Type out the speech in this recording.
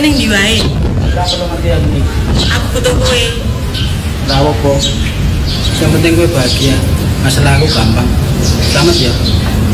ning ndi wae? Ora perlu ngerti aku nih. Aku butuh kowe. Ora apa. Yang penting gue bahagia. Masalah aku gampang. Selamat ya.